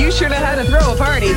You sure know how to throw a party.